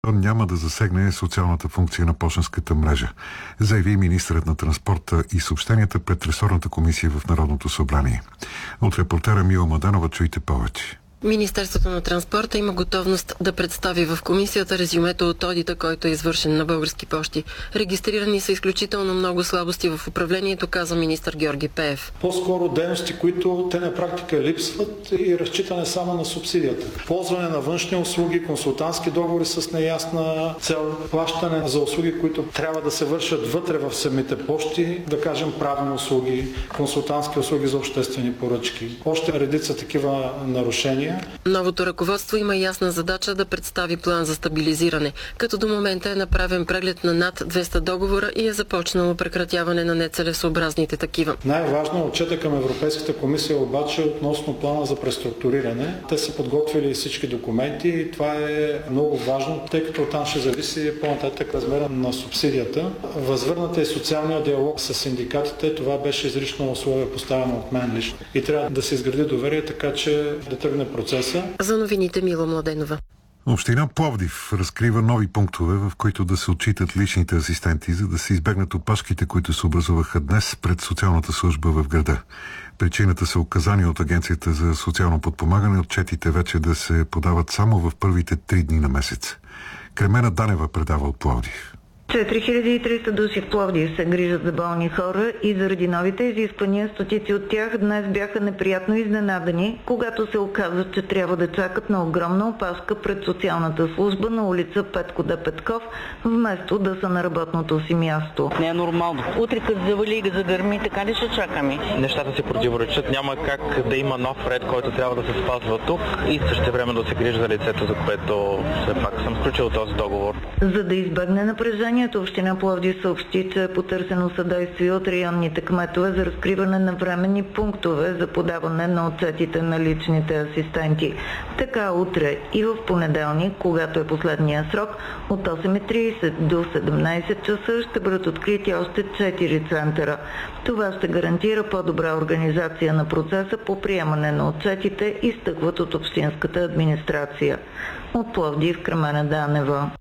То няма да засегне социалната функция на пощенската мрежа, заяви министърът на транспорта и съобщенията пред ресорната комисия в Народното събрание. От репортера Мила Маданова чуйте повече. Министерството на транспорта има готовност да представи в комисията резюмето от одита, който е извършен на Български пощи. Регистрирани са изключително много слабости в управлението, каза министър Георги Пеев. По-скоро дейности, които те на практика липсват и разчитане само на субсидията. Ползване на външни услуги, консултантски договори с неясна цел, плащане за услуги, които трябва да се вършат вътре в самите пощи, да кажем правни услуги, консултантски услуги за обществени поръчки. Още редица такива нарушения. Новото ръководство има ясна задача да представи план за стабилизиране, като до момента е направен преглед на над 200 договора и е започнало прекратяване на нецелесообразните такива. Най-важно е отчета към Европейската комисия обаче относно плана за преструктуриране. Те са подготвили всички документи и това е много важно, тъй като оттам ще зависи по-нататък размера на субсидията. Възвърната е социалния диалог с синдикатите. Това беше изрично условие поставено от мен лично. И трябва да се изгради доверие, така че да тръгне процеса. За новините Мила Младенова. Община Пловдив разкрива нови пунктове, в които да се отчитат личните асистенти, за да се избегнат опашките, които се образуваха днес пред социалната служба в града. Причината са указания от Агенцията за социално подпомагане, отчетите вече да се подават само в първите 3 дни на месец. Кремена Данева предава от Пловдив. 4300 души в Пловдив се грижат за болни хора и заради новите изисквания стотици от тях днес бяха неприятно изненадани, когато се оказа, че трябва да чакат на огромна опашка пред социалната служба на улица Петко Д. Петков, вместо да са на работното си място. Не е нормално. Утре като завали и загърми, така ли ще чакаме? Нещата се противоречат. Няма как да има нов ред, който трябва да се спазва тук и също време да се грижи за лицето, за което все пак съм сключил този договор. За да избегне напрежение, Община Пловдив съобщи, че е потърсено съдействие от районните кметове за разкриване на временни пунктове за подаване на отчетите на личните асистенти. Така утре и в понеделник, когато е последния срок, от 8:30 до 17 часа ще бъдат открити още 4 центъра. Това ще гарантира по-добра организация на процеса по приемане на отчетите, изтъкват от общинската администрация. От Пловдив, Кремена Данева.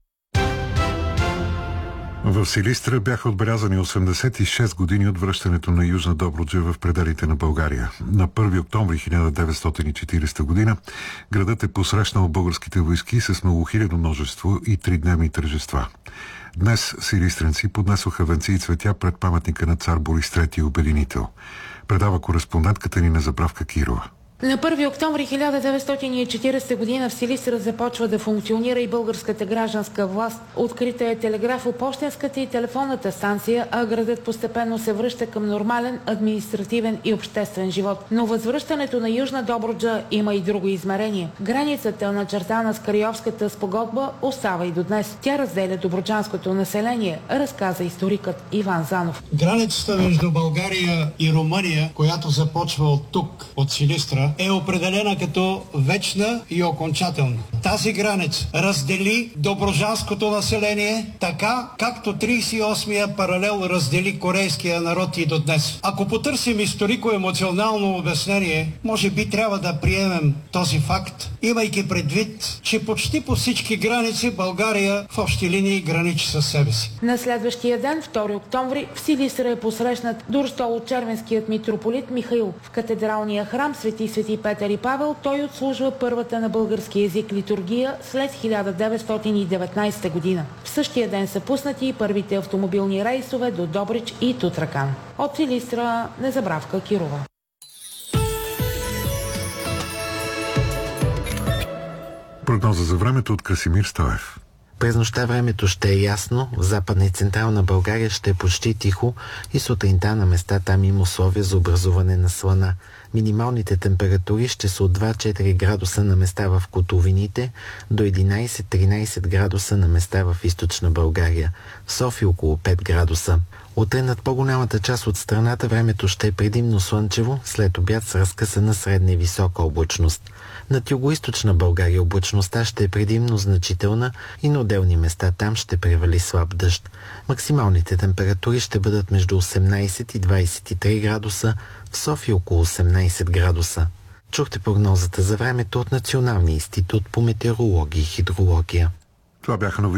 В Силистра бяха отбелязани 86 години от връщането на Южна Добруджа в пределите на България. На 1 октомври 1940 година градът е посрещнал българските войски с многохилядно множество и 3-дневни тържества. Днес силистренци поднесоха венци и цветя пред паметника на цар Борис III Обединител. Предава кореспондентката ни Незабравка Кирова. На 1 октомври 1940 година в Силистра започва да функционира и българската гражданска власт. Открита е телеграфо-пощенската и телефонната станция, а градът постепенно се връща към нормален административен и обществен живот. Но възвръщането на Южна Добруджа има и друго измерение. Границата, начертана с Кариовската спогодба, остава и до днес. Тя разделя добруджанското население, разказа историкът Иван Занов. Границата между България и Румъния, която започва от тук, от Силистра, е определена като вечна и окончателна. Тази граница раздели добруджанското население така, както 38-я паралел раздели корейския народ и до днес. Ако потърсим историко-емоционално обяснение, може би трябва да приемем този факт, имайки предвид, че почти по всички граници България в общи линии граничи със себе си. На следващия ден, 2 октомври, в Силистра е посрещнат Дурстоло-Червенският митрополит Михаил. В катедралния храм Свети Петър и Павел той отслужва първата на български език литургия след 1919 година. В същия ден са пуснати и първите автомобилни рейсове до Добрич и Тутракан. От Силистра, Незабравка Кирова. Прогноза за времето от Красимир Стоев. През нощта времето ще е ясно, в Западна и Централна България ще е почти тихо и сутринта на места там има условия за образуване на слана. Минималните температури ще са от 2-4 градуса на места в котловините до 11-13 градуса на места в Източна България. В София около 5 градуса. Утре над по-голямата част от страната времето ще е предимно слънчево, след обяд с разкъсана средна и висока облачност. Над югоизточна България облачността ще е предимно значителна и на отделни места там ще превали слаб дъжд. Максималните температури ще бъдат между 18 и 23 градуса, в София около 18 градуса. Чухте прогнозата за времето от Националния институт по метеорология и хидрология. Това бяха новини.